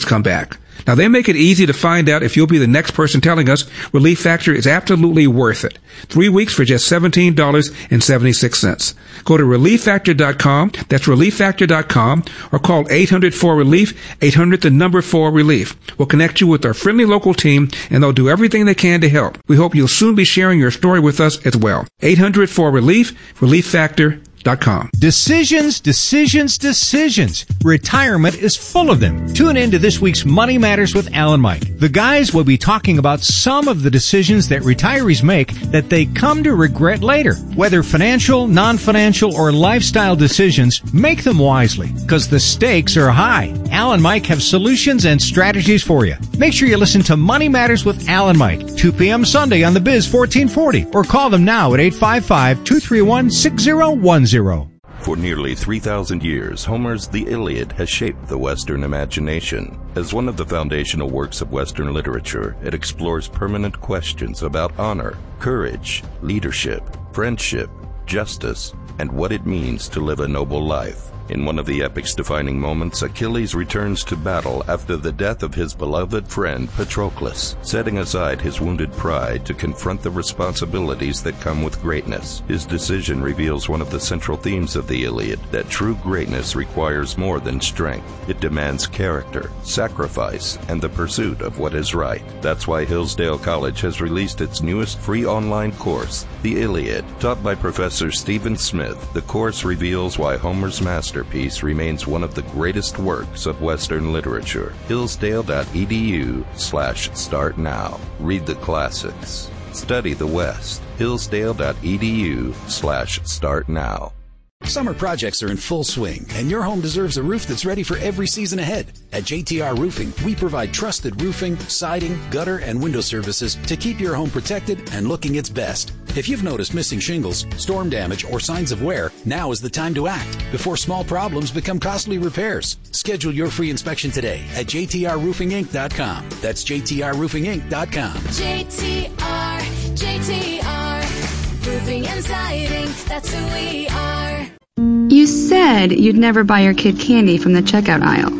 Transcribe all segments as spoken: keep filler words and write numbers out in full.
come back. Now, they make it easy to find out if you'll be the next person telling us Relief Factor is absolutely worth it. Three weeks for just seventeen dollars and seventy-six cents. Go to relief factor dot com, that's relief factor dot com, or call eight hundred four relief, eight hundred the number four relief. We'll connect you with our friendly local team, and they'll do everything they can to help. We hope you'll soon be sharing your story with us as well. eight hundred four relief, relief factor dot com. Decisions, decisions, decisions. Retirement is full of them. Tune in to this week's Money Matters with Al and Mike. The guys will be talking about some of the decisions that retirees make that they come to regret later. Whether financial, non-financial, or lifestyle decisions, make them wisely, because the stakes are high. Al and Mike have solutions and strategies for you. Make sure you listen to Money Matters with Al and Mike, two p.m. Sunday on the Biz fourteen forty, or call them now at eight five five, two three one, six zero one zero. For nearly three thousand years, Homer's The Iliad has shaped the Western imagination. As one of the foundational works of Western literature, it explores permanent questions about honor, courage, leadership, friendship, justice, and what it means to live a noble life. In one of the epic's defining moments, Achilles returns to battle after the death of his beloved friend Patroclus, setting aside his wounded pride to confront the responsibilities that come with greatness. His decision reveals one of the central themes of the Iliad, that true greatness requires more than strength. It demands character, sacrifice, and the pursuit of what is right. That's why Hillsdale College has released its newest free online course, The Iliad. Taught by Professor Stephen Smith, the course reveals why Homer's master Masterpiece remains one of the greatest works of Western literature. Hillsdale.edu slash start now. Read the classics. Study the West. Hillsdale.edu slash start now. Summer projects are in full swing, and your home deserves a roof that's ready for every season ahead. At J T R Roofing, we provide trusted roofing, siding, gutter, and window services to keep your home protected and looking its best. If you've noticed missing shingles, storm damage, or signs of wear, now is the time to act before small problems become costly repairs. Schedule your free inspection today at j t r roofing inc dot com. That's j t r roofing inc dot com. J T R, J T R, roofing and siding, that's who we are. You said you'd never buy your kid candy from the checkout aisle.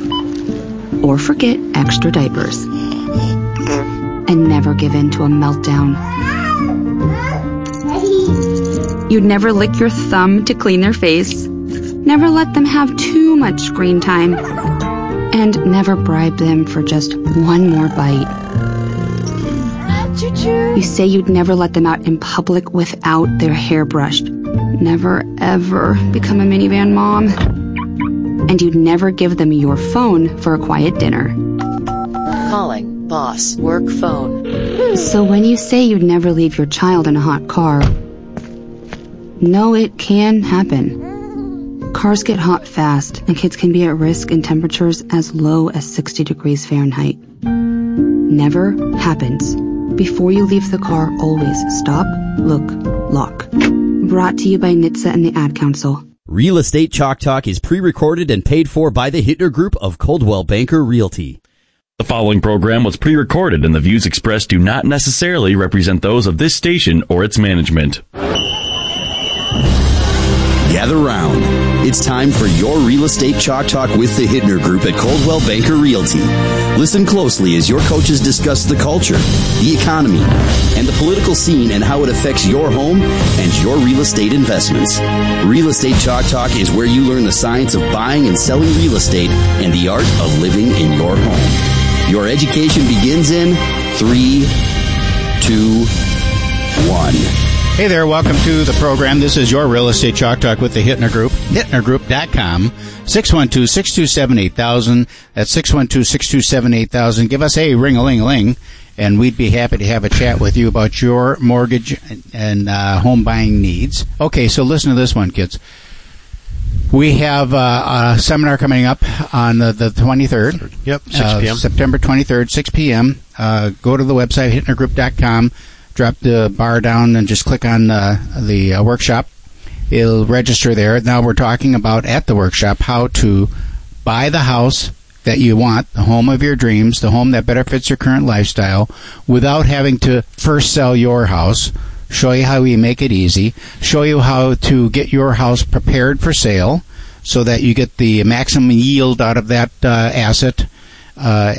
Or forget extra diapers. And never give in to a meltdown. You'd never lick your thumb to clean their face. Never let them have too much screen time. And never bribe them for just one more bite. You say you'd never let them out in public without their hair brushed. Never, ever become a minivan mom. And you'd never give them your phone for a quiet dinner. Calling boss work phone. So when you say you'd never leave your child in a hot car, no, it can happen. Cars get hot fast, and kids can be at risk in temperatures as low as sixty degrees Fahrenheit. Never happens. Before you leave the car, always stop, look, lock. Brought to you by N H T S A and the Ad Council. Real Estate Chalk Talk is pre-recorded and paid for by the Hittner Group of Coldwell Banker Realty. The following program was pre-recorded, and the views expressed do not necessarily represent those of this station or its management. Gather round. It's time for your Real Estate Chalk Talk with the Hittner Group at Coldwell Banker Realty. Listen closely as your coaches discuss the culture, the economy, and the political scene and how it affects your home and your real estate investments. Real Estate Chalk Talk is where you learn the science of buying and selling real estate and the art of living in your home. Your education begins in three, two, one. Hey there, welcome to the program. This is your Real Estate Chalk Talk with the Hittner Group, hittner group dot com, six one two, six two seven, eight thousand. That's six one two, six two seven, eight thousand. Give us a ring-a-ling-a-ling, and we'd be happy to have a chat with you about your mortgage and uh, home buying needs. Okay, so listen to this one, kids. We have uh, a seminar coming up on the, the twenty-third. Yep, six p.m. Uh, September twenty-third, six p.m. Uh, go to the website, hittner group dot com. Drop the bar down and just click on uh, the uh, workshop. It'll register there. Now we're talking about at the workshop how to buy the house that you want, the home of your dreams, the home that better fits your current lifestyle, without having to first sell your house. Show you how we make it easy. Show you how to get your house prepared for sale so that you get the maximum yield out of that uh, asset. Uh,